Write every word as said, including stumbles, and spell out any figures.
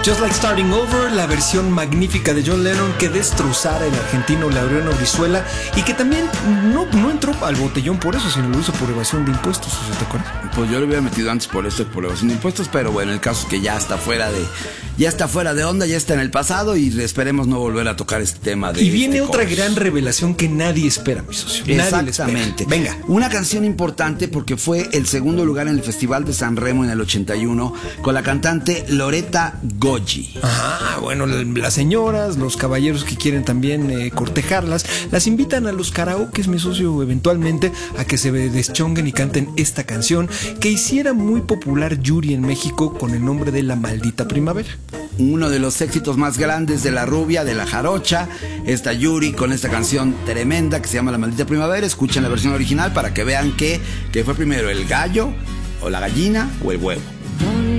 Just Like Starting Over, la versión magnífica de John Lennon que destrozara el argentino Laureano Brizuela y que también no, no entró al botellón por eso, sino lo hizo por evasión de impuestos, ¿sí te acuerdas? Pues yo lo hubiera metido antes por eso, por evasión de impuestos, pero bueno, el caso es que ya está fuera de, ya está fuera de onda, ya está en el pasado y esperemos no volver a tocar este tema de. Y viene este otra covers. gran revelación que nadie espera, mi socio. Exactamente. Venga. Una canción importante porque fue el segundo lugar en el Festival de San Remo en el ochenta y uno con la cantante Loretta Goggi. Ah, bueno, las señoras, los caballeros que quieren también eh, cortejarlas, las invitan a los karaokes, mi socio, eventualmente a que se deschonguen y canten esta canción que hiciera muy popular Yuri en México con el nombre de La Maldita Primavera. Uno de los éxitos más grandes de la rubia, de la jarocha, esta Yuri con esta canción tremenda que se llama La Maldita Primavera. Escuchen la versión original para que vean que, que fue primero el gallo o la gallina o el huevo.